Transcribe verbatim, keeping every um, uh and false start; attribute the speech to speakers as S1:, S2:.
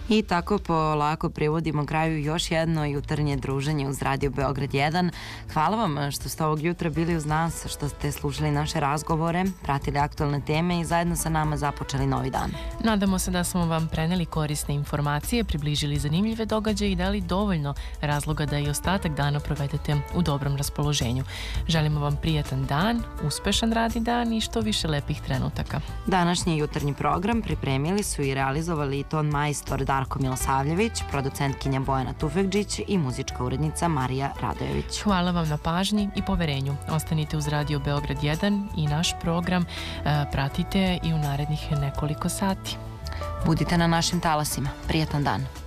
S1: I tako polako privodimo kraju još jedno jutarnje druženje uz Radio Beograd jedan. Hvala vam što ste ovog jutra bili uz nas, što ste slušali naše razgovore, pratili aktualne teme i zajedno sa nama započeli novi dan.
S2: Nadamo se da smo vam preneli korisne informacije, približili zanimljive događaje i dali dovoljno razloga da i ostatak dana provedete u dobrom raspoloženju. Želimo vam prijatan dan, uspešan radni dan i što više lepih trenutaka.
S1: Današnji jutarnji program pripremili su i realizovali ton majstor Darko Milosavljević, producentkinja Bojana Tufekđić i muzička urednica Marija Radojević.
S2: Hvala vam na pažnji i poverenju. Ostanite uz Radio Beograd jedan i naš program pratite i u narednih nekoliko sati.
S1: Budite na našim talasima. Prijatan dan.